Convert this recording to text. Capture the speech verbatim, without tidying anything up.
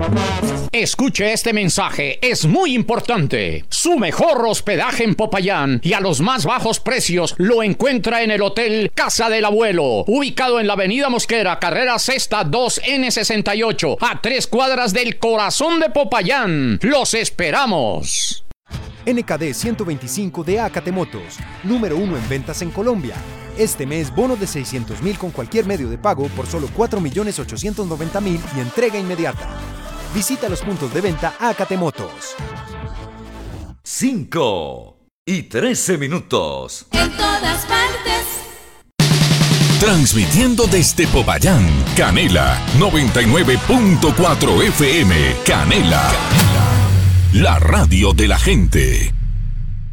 Escuche este mensaje, es muy importante. Su mejor hospedaje en Popayán y a los más bajos precios lo encuentra en el Hotel Casa del Abuelo, ubicado en la Avenida Mosquera, carrera sexta dos N sesenta y ocho, a tres cuadras del corazón de Popayán. ¡Los esperamos! N K D ciento veinticinco de Acate Motos, número uno en ventas en Colombia. Este mes, bono de seiscientos mil con cualquier medio de pago por solo cuatro millones ochocientos noventa mil y entrega inmediata. Visita los puntos de venta Acate Motos. cinco y trece minutos. En todas partes. Transmitiendo desde Popayán, Canela, noventa y nueve punto cuatro F M. Canela, la radio de la gente.